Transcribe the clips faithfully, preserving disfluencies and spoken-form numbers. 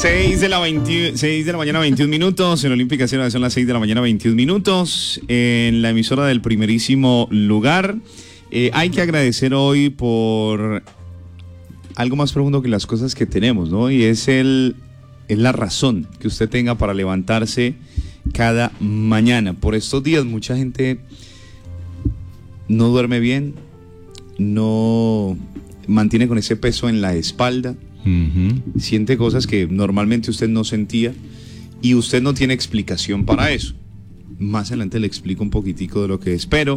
seis de la veinte, seis de la mañana, veintiún minutos. En Olímpica Cero son las seis de la mañana, veintiún minutos. En la emisora del primerísimo lugar. Eh, hay que agradecer hoy por algo más profundo que las cosas que tenemos, ¿no? Y es el es la razón que usted tenga para levantarse cada mañana. Por estos días mucha gente no duerme bien, no mantiene con ese peso en la espalda, uh-huh. siente cosas que normalmente usted no sentía y usted no tiene explicación para eso. Más adelante le explico un poquitico de lo que es, pero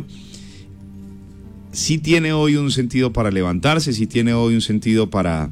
sí tiene hoy un sentido para levantarse, sí tiene hoy un sentido para,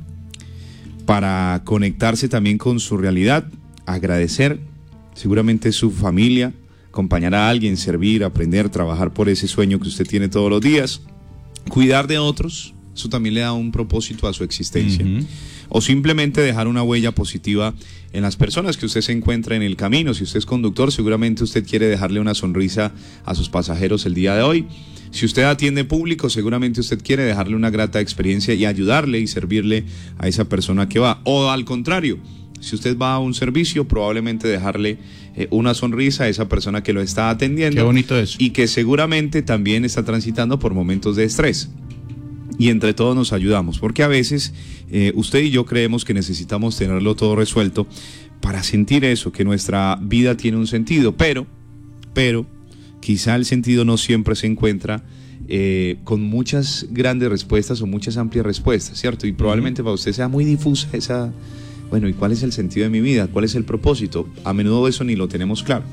para conectarse también con su realidad, agradecer, seguramente su familia, acompañar a alguien, servir, aprender, trabajar por ese sueño que usted tiene todos los días, cuidar de otros, eso también le da un propósito a su existencia, uh-huh. o simplemente dejar una huella positiva en las personas que usted se encuentra en el camino. Si usted es conductor, seguramente usted quiere dejarle una sonrisa a sus pasajeros el día de hoy. Si usted atiende público, seguramente usted quiere dejarle una grata experiencia y ayudarle y servirle a esa persona que va. O al contrario, si usted va a un servicio, probablemente dejarle eh, una sonrisa a esa persona que lo está atendiendo. Qué bonito eso. Y que seguramente también está transitando por momentos de estrés. Y entre todos nos ayudamos, porque a veces eh, usted y yo creemos que necesitamos tenerlo todo resuelto para sentir eso, que nuestra vida tiene un sentido, pero, pero quizá el sentido no siempre se encuentra eh, con muchas grandes respuestas o muchas amplias respuestas, ¿cierto? Y probablemente para usted sea muy difusa esa, bueno, ¿y cuál es el sentido de mi vida? ¿Cuál es el propósito? A menudo eso ni lo tenemos claro.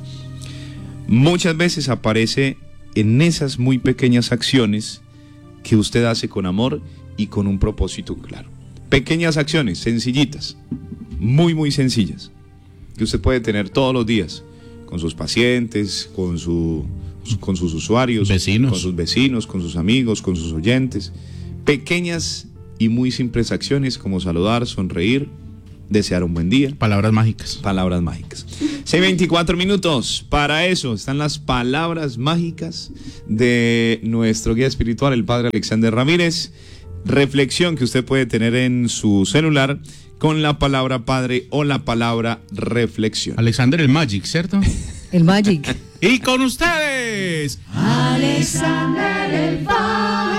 Muchas veces aparece en esas muy pequeñas acciones que usted hace con amor y con un propósito claro. Pequeñas acciones, sencillitas, muy muy sencillas, que usted puede tener todos los días con sus pacientes, con, su, con sus usuarios, vecinos. con sus vecinos, con sus amigos, con sus oyentes. Pequeñas y muy simples acciones como saludar, sonreír, desear un buen día. Palabras mágicas. Palabras mágicas. seis veinticuatro minutos. Para eso están las palabras mágicas de nuestro guía espiritual, el padre Alexander Ramírez. Reflexión que usted puede tener en su celular con la palabra padre o la palabra reflexión. Alexander el Magic, ¿cierto? El Magic. Y con ustedes, Alexander el Padre.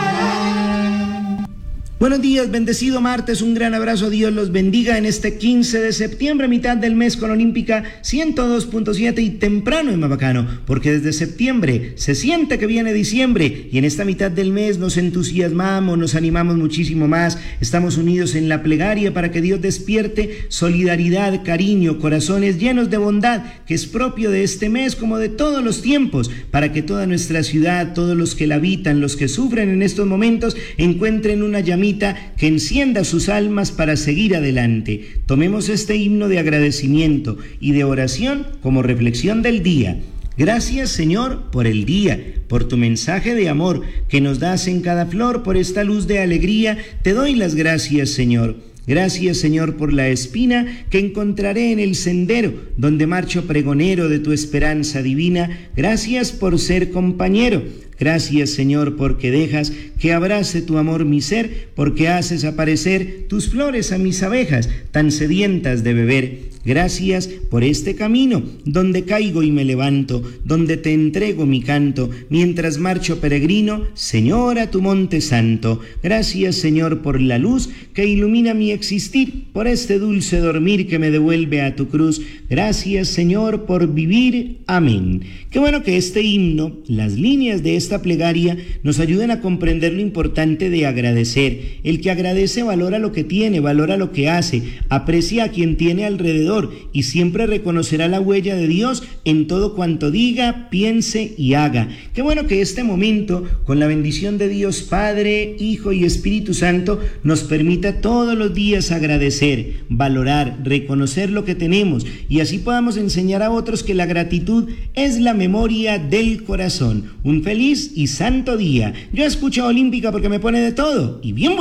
Buenos días, bendecido martes, un gran abrazo, Dios los bendiga en este quince de septiembre, mitad del mes con Olímpica ciento dos punto siete y temprano en Mabacano, porque desde septiembre se siente que viene diciembre y en esta mitad del mes nos entusiasmamos, nos animamos muchísimo más, estamos unidos en la plegaria para que Dios despierte solidaridad, cariño, corazones llenos de bondad, que es propio de este mes como de todos los tiempos, para que toda nuestra ciudad, todos los que la habitan, los que sufren en estos momentos, encuentren una llamita que encienda sus almas para seguir adelante. Tomemos este himno de agradecimiento y de oración como reflexión del día. Gracias, Señor, por el día, por tu mensaje de amor que nos das en cada flor, por esta luz de alegría. Te doy las gracias, Señor. Gracias, Señor, por la espina que encontraré en el sendero donde marcho pregonero de tu esperanza divina. Gracias por ser compañero. Gracias, Señor, porque dejas que abrace tu amor mi ser, porque haces aparecer tus flores a mis abejas, tan sedientas de beber. Gracias por este camino, donde caigo y me levanto, donde te entrego mi canto, mientras marcho peregrino, Señor, a tu monte santo. Gracias, Señor, por la luz que ilumina mi existir, por este dulce dormir que me devuelve a tu cruz. Gracias, Señor, por vivir. Amén. Qué bueno que este himno, las líneas de esta plegaria, nos ayuden a comprender lo importante de agradecer. El que agradece valora lo que tiene, valora lo que hace, aprecia a quien tiene alrededor y siempre reconocerá la huella de Dios en todo cuanto diga, piense y haga. Qué bueno que este momento, con la bendición de Dios Padre, Hijo y Espíritu Santo, nos permita todos los días agradecer, valorar, reconocer lo que tenemos y así podamos enseñar a otros que la gratitud es la memoria del corazón. Un feliz y santo día. Yo escucho Olímpica porque me pone de todo y bien